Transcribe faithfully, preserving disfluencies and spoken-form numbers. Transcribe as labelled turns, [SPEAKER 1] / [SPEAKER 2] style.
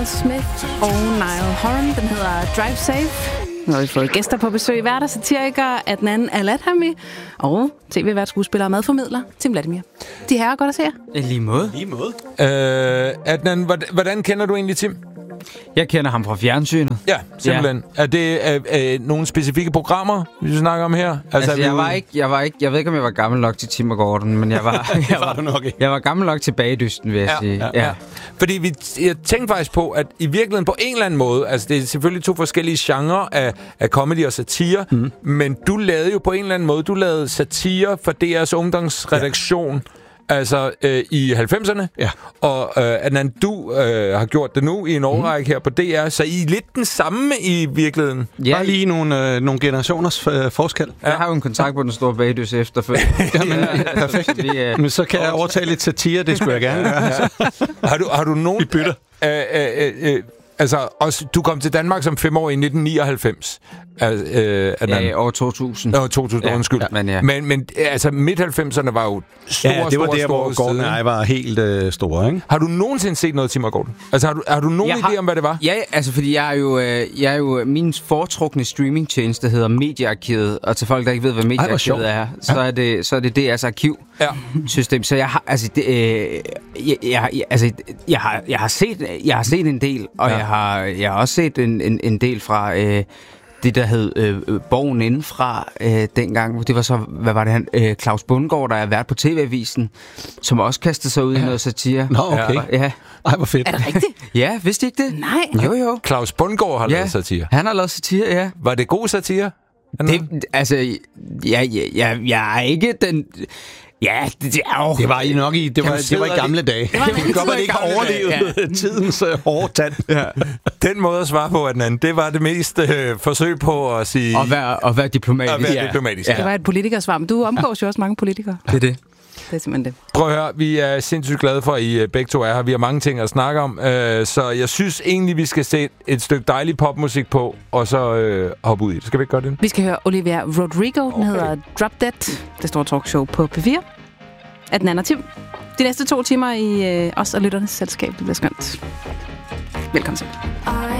[SPEAKER 1] Smith og Niall Horan. Den hedder Drive Safe. Nu har vi fået gæster på besøg. Værter, satiriker Adnan Al-Adhami og tv-vært, skuespiller og madformidler Tim Vladimir. De herrer, godt at se jer.
[SPEAKER 2] I lige måde.
[SPEAKER 3] Lige måde.
[SPEAKER 4] Øh, Adnan, hvordan, hvordan kender du egentlig Tim?
[SPEAKER 2] Jeg kender ham fra fjernsynet.
[SPEAKER 4] Ja, simpelthen. Ja. Er det øh, øh, nogle specifikke programmer, vi snakker om her? Altså,
[SPEAKER 2] altså jeg, var ikke, jeg var ikke... Jeg ved ikke, om jeg var gammel nok til Tim og Gordon, men jeg var... Jeg var, var, nok ikke. Jeg var gammel nok til Bagedysten, vil jeg
[SPEAKER 4] ja,
[SPEAKER 2] sige.
[SPEAKER 4] Ja, ja. Ja. Fordi vi, jeg tænkte faktisk på, at i virkeligheden på en eller anden måde... Altså, det er selvfølgelig to forskellige genrer af, af comedy og satire, mm. men du lavede jo på en eller anden måde... Du lavede satire for D R's ungdomsredaktion... Ja. Altså øh, i halvfemserne,
[SPEAKER 3] ja. Og
[SPEAKER 4] øh, Adnan, du øh, har gjort det nu i en årrække mm. her på D R, så I er lidt den samme i virkeligheden.
[SPEAKER 3] Ja, bare lige nogle, øh, nogle generationers øh, forskel.
[SPEAKER 2] Ja. Jeg har jo en kontakt på den store bagdys efterfølgende.
[SPEAKER 3] Jamen, ja, perfekt. Så vi, øh, Men så kan jeg overtage lidt satire, det skulle jeg gerne gøre. Ja.
[SPEAKER 4] har, du, har du nogen...
[SPEAKER 3] Vi bytter.
[SPEAKER 4] Øh, øh, øh, altså, også, du kom til Danmark som fem år i nitten nioghalvfems. Altså, øh,
[SPEAKER 2] ja, i år to tusind.
[SPEAKER 4] Nå, to tusind, ja, undskyld. Ja, men, ja. men, men altså, midt-halvfemserne var jo store,
[SPEAKER 3] ja, det var
[SPEAKER 4] store,
[SPEAKER 3] der,
[SPEAKER 4] store
[SPEAKER 3] hvor Gordon og jeg var helt øh, store, ikke?
[SPEAKER 4] Har du nogensinde set noget Tim og Gordon? Altså, har du, har du nogen idé om, hvad det var?
[SPEAKER 2] Ja, altså, fordi jeg er jo, øh, jeg er jo min foretrukne streamingtjeneste, der hedder Mediearkivet, og til folk, der ikke ved, hvad Mediearkivet er, så er det, så er det D R's arkivsystem. Ja. Så jeg har, altså, det, øh, jeg, jeg, altså, jeg har, jeg har set, jeg har set en del, og ja. jeg har, jeg har også set en, en, en del fra... Øh, det, der hed øh, Borgen Indenfra øh, dengang. Det var så, hvad var det han? Øh, Claus Bundgaard, der er vært på T V-avisen, som også kastede sig ud ja. i noget satire.
[SPEAKER 3] Nå, okay.
[SPEAKER 2] Ja.
[SPEAKER 3] Ej, hvor fedt.
[SPEAKER 1] Er det rigtigt?
[SPEAKER 2] Ja, vidste I ikke det?
[SPEAKER 1] Nej.
[SPEAKER 2] Jo, jo.
[SPEAKER 4] Claus Bundgaard har
[SPEAKER 2] ja.
[SPEAKER 4] lavet satire.
[SPEAKER 2] Han har lavet satire, ja.
[SPEAKER 4] Var det god satire?
[SPEAKER 2] Det, altså, ja, ja, ja, jeg er ikke den... Ja, det, det er jo...
[SPEAKER 3] Det var I nok i, det var, det var i gamle dage. Det var godt, at det ikke har overlevet ja. tidens uh, hårde tand.
[SPEAKER 4] Ja. Den måde at svare på, Adnan, det var det mest øh, forsøg på at sige...
[SPEAKER 2] Og være, og være diplomatisk.
[SPEAKER 4] Og være
[SPEAKER 2] ja.
[SPEAKER 4] diplomatisk,
[SPEAKER 1] ja. Det var et politikersvar, men du omgås jo også mange politikere.
[SPEAKER 2] Det er det.
[SPEAKER 1] Det er simpelthen det.
[SPEAKER 4] Prøv at høre, vi er sindssygt glade for, at I begge to er her. Vi har mange ting at snakke om, øh, så jeg synes egentlig, vi skal sætte et stykke dejlig popmusik på, og så øh, hoppe ud i det. Skal vi ikke gøre det?
[SPEAKER 1] Vi skal høre Olivia Rodrigo, den okay. hedder Drop Dead. Det store talkshow på P fire. Adnan og Tim. De næste to timer i øh, os og lytternes selskab. Det bliver skønt. Velkommen til.